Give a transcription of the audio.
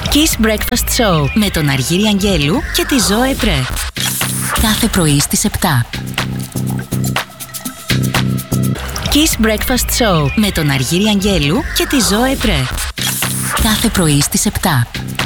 Kiss Breakfast Show με τον Αργύρη Αγγέλου και τη Ζωέ Πρέ. Κάθε πρωί στις 7. Kiss Breakfast Show με τον Αργύρη Αγγέλου και τη Ζωέ Πρέ. Κάθε πρωί στις 7.